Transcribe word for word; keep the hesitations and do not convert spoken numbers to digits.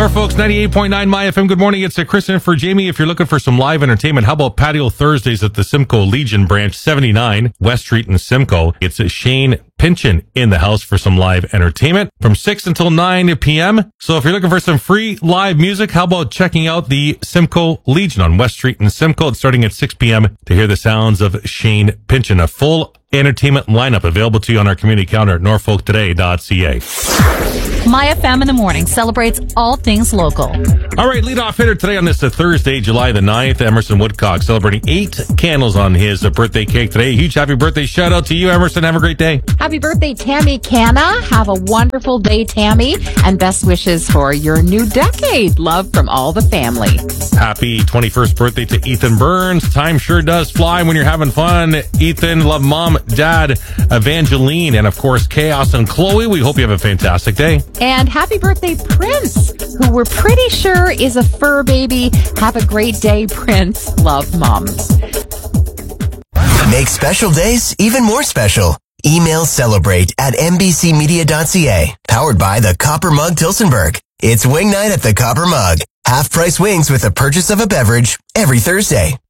Norfolk's ninety-eight point nine My F M. Good morning. It's uh, Chris in for Jamie. If you're looking for some live entertainment, how about Patio Thursdays at the Simcoe Legion branch, seventy-nine West Street in Simcoe? It's uh, Shane Pinchin in the house for some live entertainment from six until nine p.m. So if you're looking for some free live music, how about checking out the Simcoe Legion on West Street in Simcoe? It's starting at six p.m. to hear the sounds of Shane Pinchin. A full entertainment lineup available to you on our community calendar at norfolk today dot c a. My F M in the morning celebrates all things local. All right, leadoff hitter today on this uh, Thursday, July the ninth, Emerson Woodcock, celebrating eight candles on his uh, birthday cake today. Huge happy birthday shout out to you, Emerson. Have a great day. Happy birthday, Tammy Canna. Have a wonderful day, Tammy. And best wishes for your new decade. Love from all the family. Happy twenty-first birthday to Ethan Burns. Time sure does fly when you're having fun. Ethan, love mom, dad, Evangeline, and of course, Chaos and Chloe. We hope you have a fantastic day. And happy birthday, Prince, who we're pretty sure is a fur baby. Have a great day, Prince. Love, moms. Make special days even more special. Email celebrate at n b c media dot c a. Powered by the Copper Mug Tilsonburg. It's wing night at the Copper Mug. Half price wings with the purchase of a beverage every Thursday.